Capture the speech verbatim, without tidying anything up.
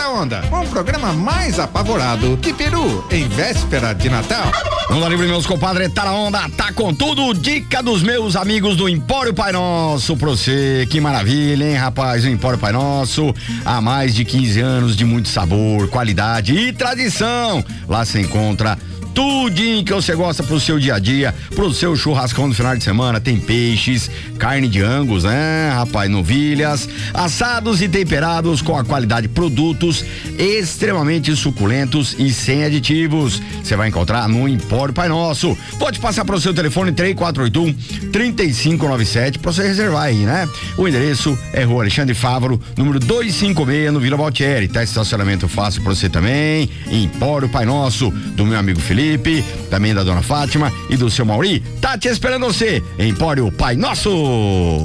Tira Onda, um programa mais apavorado que peru em véspera de Natal. Vamos livre, meus compadres, tá na onda, tá com tudo, dica dos meus amigos do Empório Pai Nosso pra você, que maravilha, hein, rapaz, o Empório Pai Nosso, há mais de quinze anos de muito sabor, qualidade e tradição, lá você encontra tudinho que você gosta pro seu dia a dia, pro seu churrascão no final de semana. Tem peixes, carne de angus, né, rapaz, novilhas, assados e temperados com a qualidade, produtos extremamente suculentos e sem aditivos. Você vai encontrar no Empório Pai Nosso. Pode passar pro seu telefone três quatro oito um, três cinco nove sete pra você reservar aí, né? O endereço é Rua Alexandre Fávaro, número duzentos e cinquenta e seis, no Vila Valtieri. Tá estacionamento fácil pra você também. Empório Pai Nosso, do meu amigo Felipe, também da dona Fátima e do seu Mauri, tá te esperando você, Empório Pai Nosso.